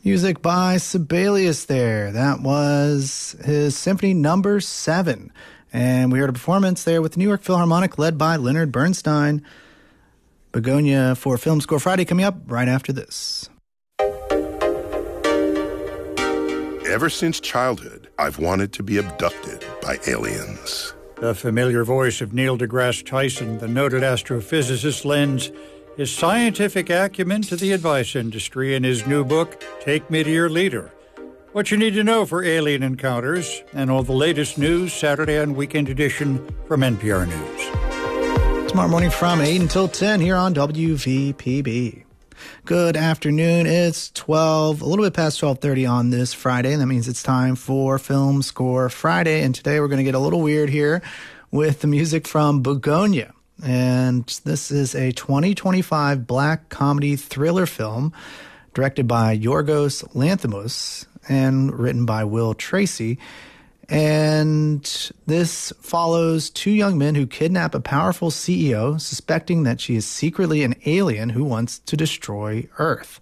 Music by Sibelius there. That was his Symphony Number 7. And we heard a performance there with the New York Philharmonic led by Leonard Bernstein. Begonia for Film Score Friday coming up right after this. Ever since childhood, I've wanted to be abducted by aliens. The familiar voice of Neil deGrasse Tyson, the noted astrophysicist, lends his scientific acumen to the advice industry in his new book, Take Me to Your Leader. What you need to know for alien encounters and all the latest news, Saturday and weekend edition from NPR News. Tomorrow morning from 8 until 10 here on WVPB. Good afternoon. It's a little bit past 12:30 on this Friday, and that means it's time for Film Score Friday. And today we're going to get a little weird here with the music from Begonia. And this is a 2025 black comedy thriller film directed by Yorgos Lanthimos and written by Will Tracy. And this follows two young men who kidnap a powerful CEO, suspecting that she is secretly an alien who wants to destroy Earth.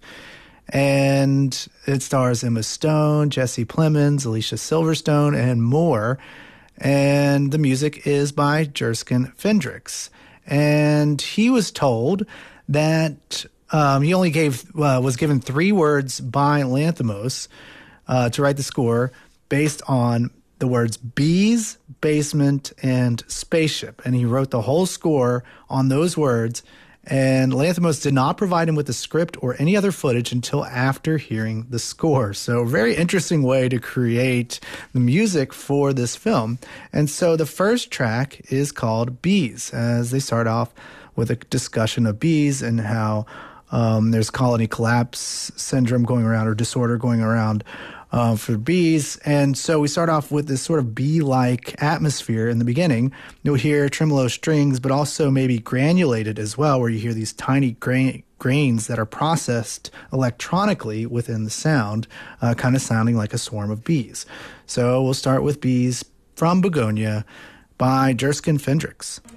And it stars Emma Stone, Jesse Plemons, Alicia Silverstone, and more. And the music is by Jerskin Fendrix. And he was told that he only was given 3 words by Lanthimos to write the score based on the words bees, basement, and spaceship. And he wrote the whole score on those words. And Lanthimos did not provide him with the script or any other footage until after hearing the score. So a very interesting way to create the music for this film. And so the first track is called Bees, as they start off with a discussion of bees and how there's colony collapse syndrome going around, or disorder going around for bees. And so we start off with this sort of bee-like atmosphere in the beginning. You'll hear tremolo strings, but also maybe granulated as well, where you hear these tiny grains that are processed electronically within the sound, kind of sounding like a swarm of bees. So we'll start with Bees from Begonia by Jerskin Fendrix.